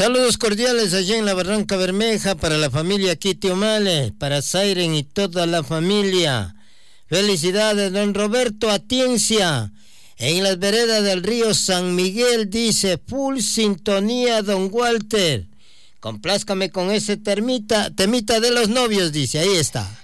Saludos cordiales allá en la Barranca Bermeja para la familia Kitty Omale, para Siren y toda la familia. Felicidades, don Roberto Atiencia. En las veredas del río San Miguel dice, full sintonía, don Walter. Complázcame con ese temita de los novios, dice, ahí está.